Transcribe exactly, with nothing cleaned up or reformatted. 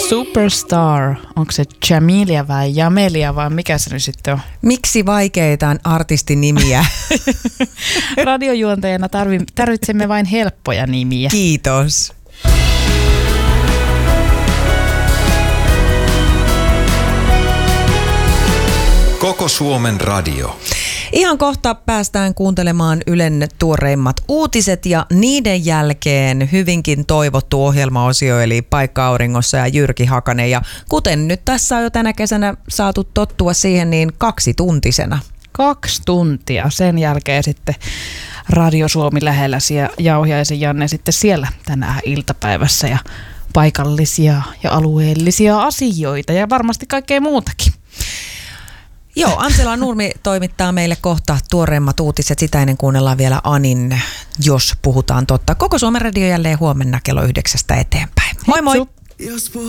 Superstar, onko se Jamilia vai Jamelia vai mikä se nyt sitten on? Miksi vaikeita artistinimiä? Radiojuontajana tarvi, tarvitsemme vain helppoja nimiä. Kiitos. Koko Suomen radio. Ihan kohta päästään kuuntelemaan Ylen tuoreimmat uutiset ja niiden jälkeen hyvinkin toivottu ohjelmaosio eli Paikka auringossa ja Jyrki Hakanen. Ja kuten nyt tässä on jo tänä kesänä saatu tottua siihen, niin kaksituntisena. Kaksi tuntia. Sen jälkeen sitten Radio Suomi lähellä ja Ohjaisen Janne sitten siellä tänään iltapäivässä ja paikallisia ja alueellisia asioita ja varmasti kaikkea muutakin. Joo, Ansela Nurmi toimittaa meille kohta tuoreimmat uutiset. Sitä ennen kuunnellaan vielä Anin, jos puhutaan totta. Koko Suomen radio jälleen huomenna kello yhdeksästä eteenpäin. Moi moi!